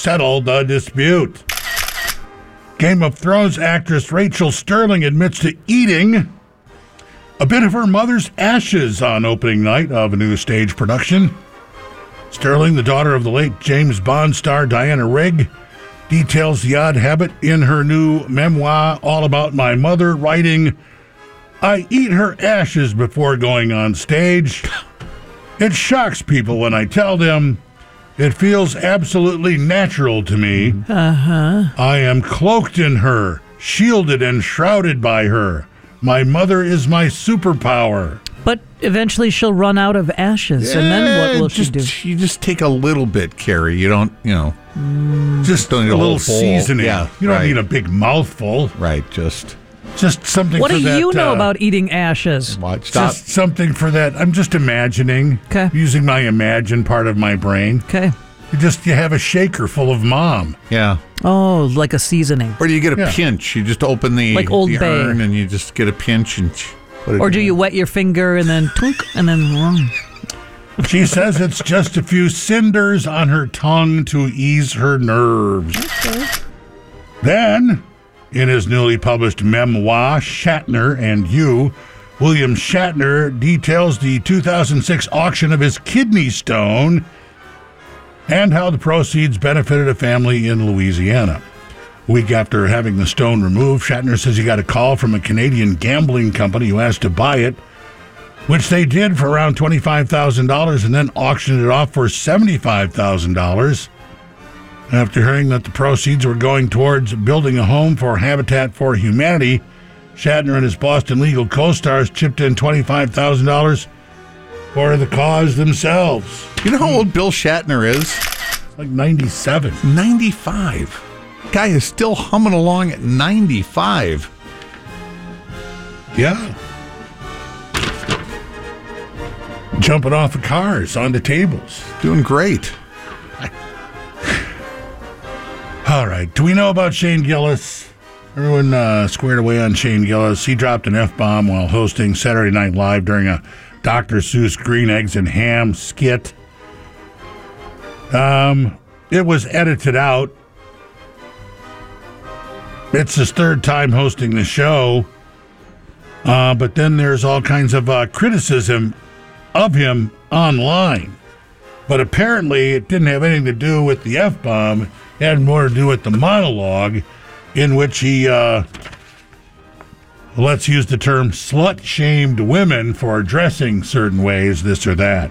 settle the dispute. Game of Thrones actress Rachel Sterling admits to eating a bit of her mother's ashes on opening night of a new stage production. Sterling, the daughter of the late James Bond star Diana Rigg, details the odd habit in her new memoir, All About My Mother, writing, "I eat her ashes before going on stage. It shocks people when I tell them. It feels absolutely natural to me. I am cloaked in her, shielded and shrouded by her. My mother is my superpower." But eventually she'll run out of ashes, and then what will she do? You just take a little bit, Carrie. You don't, Just don't need a a little whole bowl. seasoning. Yeah, you don't right. need a big mouthful. Right, just something What for do that. you know about eating ashes? watch. Stop. Just something for that. I'm just imagining. 'Kay. Using my imagine part of my brain. Okay. You have a shaker full of mom. Yeah. Oh, like a seasoning. Or do you get a Yeah. pinch? You just open the, Like Old the Bay. urn and you just get a pinch and put it Or in do you wet your finger and then twink and then... She says it's just a few cinders on her tongue to ease her nerves. Then, in his newly published memoir, Shatner and You, William Shatner details the 2006 auction of his kidney stone and how the proceeds benefited a family in Louisiana. A week after having the stone removed, Shatner says he got a call from a Canadian gambling company who asked to buy it, which they did for around $25,000 and then auctioned it off for $75,000. After hearing that the proceeds were going towards building a home for Habitat for Humanity, Shatner and his Boston legal co-stars chipped in $25,000 for the cause themselves. You know how old Bill Shatner is? Like 97. 95. Guy is still humming along at 95. Yeah. Jumping off of cars, onto tables. Doing great. All right. Do we know about Shane Gillis? Everyone squared away on Shane Gillis. He dropped an F-bomb while hosting Saturday Night Live during a Dr. Seuss Green Eggs and Ham skit. It was edited out. It's his third time hosting the show. But then there's all kinds of criticism of him online. But apparently it didn't have anything to do with the F-bomb. It had more to do with the monologue in which he, let's use the term, slut-shamed women for dressing certain ways, this or that.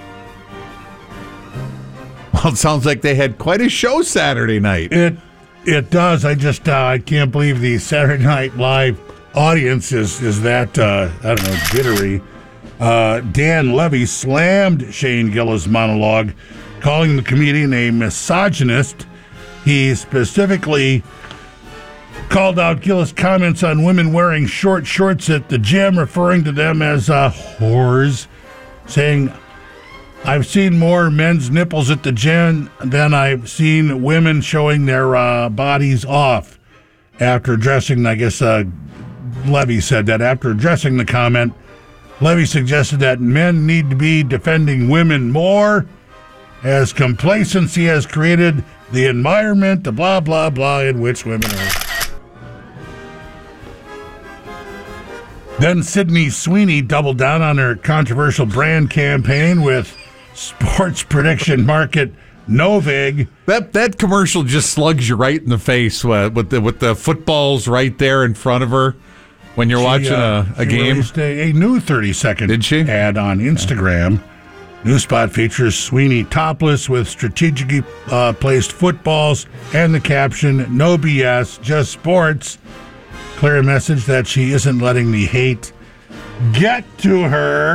Well, it sounds like they had quite a show Saturday night. It does. I can't believe the Saturday Night Live audience is that, I don't know, jittery. Dan Levy slammed Shane Gillis' monologue, calling the comedian a misogynist. He specifically called out Gillis' comments on women wearing short shorts at the gym, referring to them as whores, saying, "I've seen more men's nipples at the gym than I've seen women showing their bodies off." After addressing, I guess Levy said that after addressing the comment, Levy suggested that men need to be defending women more, as complacency has created the environment, the blah, blah, blah, in which women are. Then Sydney Sweeney doubled down on her controversial brand campaign with sports prediction market Novig. That commercial just slugs you right in the face with the footballs right there in front of her when you're watching a game. Released a new 30-second Did she? ad on Instagram. New spot features Sweeney topless with strategically placed footballs and the caption, "No BS, just sports." Clear message that she isn't letting the hate get to her.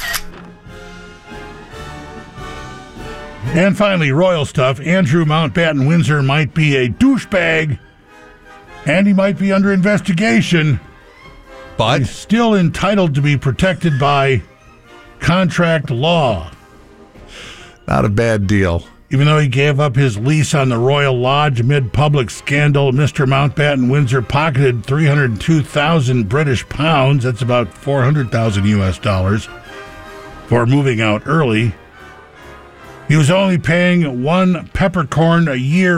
And finally, royal stuff. Andrew Mountbatten Windsor might be a douchebag, and he might be under investigation. But He's still entitled to be protected by contract law. not a bad deal. Even though he gave up his lease on the Royal Lodge amid public scandal, Mr. Mountbatten Windsor pocketed 302,000 British pounds, that's about 400,000 US dollars, for moving out early. He was only paying one peppercorn a year